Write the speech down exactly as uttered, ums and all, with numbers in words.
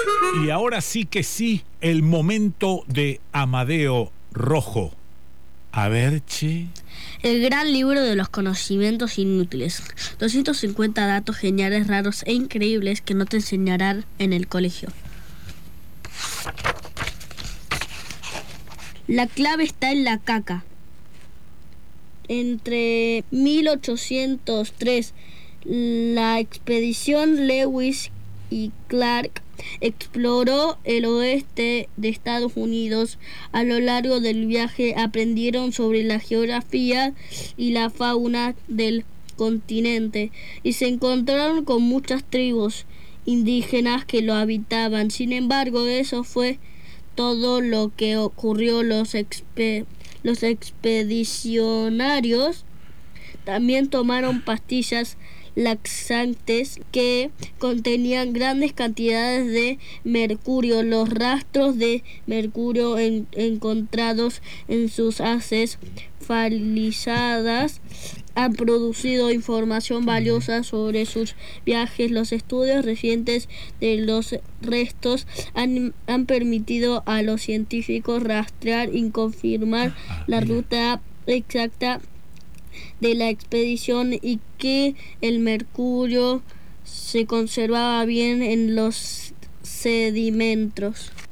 Y ahora sí que sí, el momento de Amadeo Rojo. A ver, che. El gran libro de los conocimientos inútiles. doscientos cincuenta datos geniales, raros e increíbles que no te enseñarán en el colegio. La clave está en la caca. Entre mil ochocientos tres, la expedición Lewis y Clark exploró el oeste de Estados Unidos. A lo largo del viaje aprendieron sobre la geografía y la fauna del continente y se encontraron con muchas tribus indígenas que lo habitaban. Sin embargo, eso fue todo lo que ocurrió. Los, expe- los expedicionarios también tomaron pastillas laxantes que contenían grandes cantidades de mercurio. Los rastros de mercurio en, encontrados en sus heces falizadas han producido información valiosa sobre sus viajes. Los estudios recientes de los restos han, han permitido a los científicos rastrear y confirmar la ruta exacta de la expedición y que el mercurio se conservaba bien en los sedimentos.